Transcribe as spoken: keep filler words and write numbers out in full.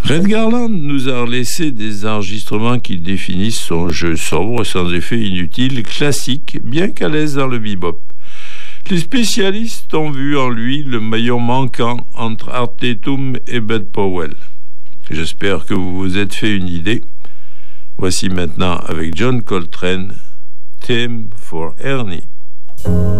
Red Garland nous a laissé des enregistrements qui définissent son jeu sobre, sans effet inutile, classique, bien qu'à l'aise dans le bebop. Les spécialistes ont vu en lui le maillon manquant entre Art Tatum et Bud Powell. J'espère que vous vous êtes fait une idée. Voici maintenant avec John Coltrane, Theme for Ernie.